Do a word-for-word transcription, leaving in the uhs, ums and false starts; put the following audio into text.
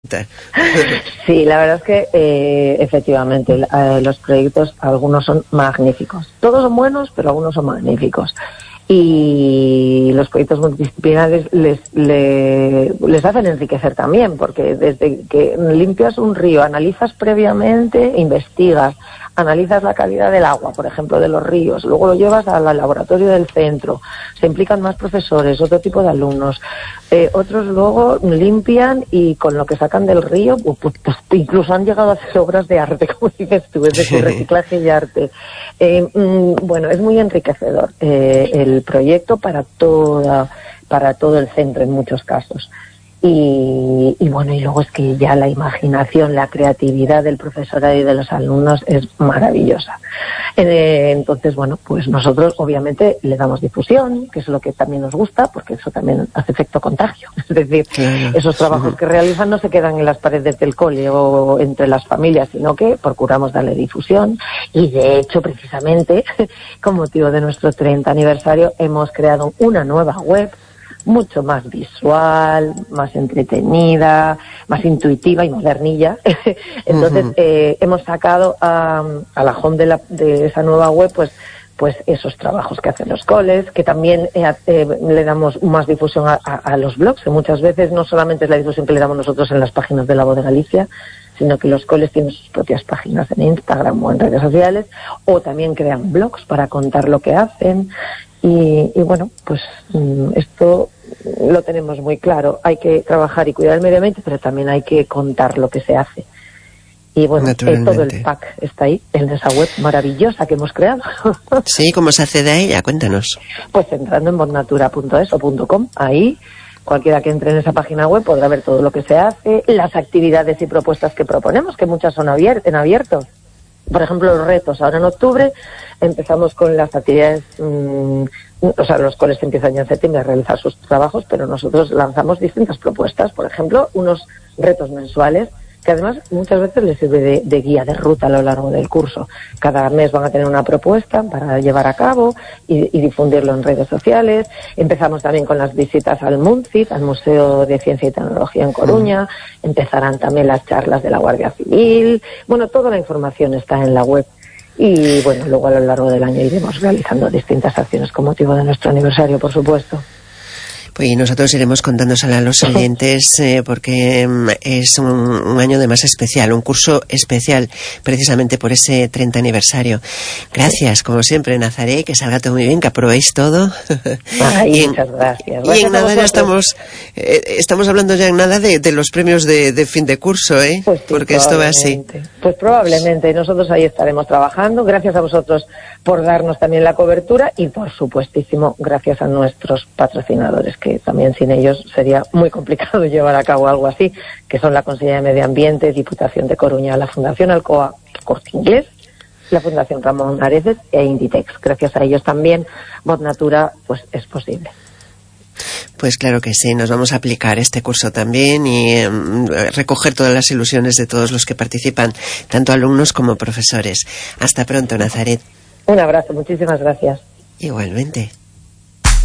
Sí, la verdad es que eh, efectivamente eh, los proyectos, algunos son magníficos. Todos son buenos, pero algunos son magníficos. Y los proyectos multidisciplinares les, les, les hacen enriquecer también, porque desde que limpias un río, analizas previamente, investigas, analizas la calidad del agua, por ejemplo, de los ríos, luego lo llevas al laboratorio del centro, se implican más profesores, otro tipo de alumnos, eh, otros luego limpian y con lo que sacan del río, pues, pues, incluso han llegado a hacer obras de arte, como dices tú, es decir, reciclaje y arte. Eh, mm, bueno, es muy enriquecedor eh, el proyecto para toda, para todo el centro en muchos casos. Y, y bueno, y luego es que ya la imaginación, la creatividad del profesorado y de los alumnos es maravillosa. Eh, entonces, bueno, pues nosotros obviamente le damos difusión, que es lo que también nos gusta, porque eso también hace efecto contagio. Es decir, claro, esos trabajos sí. que realizan no se quedan en las paredes del cole o entre las familias, sino que procuramos darle difusión. Y de hecho, precisamente, con motivo de nuestro treinta aniversario, hemos creado una nueva web mucho más visual, más entretenida, más intuitiva y modernilla. Entonces, uh-huh. eh, hemos sacado a, a la home de, la, de esa nueva web, pues, pues esos trabajos que hacen los coles, que también eh, eh, le damos más difusión a, a, a los blogs, que muchas veces no solamente es la difusión que le damos nosotros en las páginas de La Voz de Galicia, sino que los coles tienen sus propias páginas en Instagram o en redes sociales, o también crean blogs para contar lo que hacen. Y, y bueno, pues esto lo tenemos muy claro. Hay que trabajar y cuidar el medio ambiente, pero también hay que contar lo que se hace. Y bueno, eh, todo el pack está ahí, en esa web maravillosa que hemos creado. Sí, ¿cómo se accede a ella? Cuéntanos. Pues entrando en botnatura punto es o .com, ahí cualquiera que entre en esa página web podrá ver todo lo que se hace, las actividades y propuestas que proponemos, que muchas son abier- en abierto. Por ejemplo, los retos. Ahora en octubre empezamos con las actividades, mmm, o sea, los coles empiezan ya en septiembre a realizar sus trabajos, pero nosotros lanzamos distintas propuestas. Por ejemplo, unos retos mensuales que además muchas veces les sirve de, de guía de ruta a lo largo del curso. Cada mes van a tener una propuesta para llevar a cabo y, y difundirlo en redes sociales. Empezamos también con las visitas al MUNCIT, al Museo de Ciencia y Tecnología en Coruña. Mm. Empezarán también las charlas de la Guardia Civil. Bueno, toda la información está en la web. Y bueno, luego a lo largo del año iremos realizando distintas acciones con motivo de nuestro aniversario, por supuesto. Pues nosotros iremos contándosela a los oyentes eh, porque es un, un año de más especial, un curso especial precisamente por ese treinta aniversario. Gracias, como siempre, Nazaret, que salga todo muy bien, que aprobéis todo. Ay, y en, muchas gracias. gracias. Y en nada ya estamos eh, estamos hablando ya en nada de, de los premios de, de fin de curso, ¿eh? Pues sí, porque esto va así. Pues probablemente, nosotros ahí estaremos trabajando. Gracias a vosotros por darnos también la cobertura y, por supuestísimo, gracias a nuestros patrocinadores, que también sin ellos sería muy complicado llevar a cabo algo así, que son la Consellería de Medio Ambiente, Diputación de Coruña, la Fundación Alcoa Corte Inglés, la Fundación Ramón Areces e Inditex. Gracias a ellos también Botnatura pues es posible. Pues claro que sí, nos vamos a aplicar este curso también y eh, recoger todas las ilusiones de todos los que participan, tanto alumnos como profesores. Hasta pronto, Nazaret. Un abrazo, muchísimas gracias. Igualmente.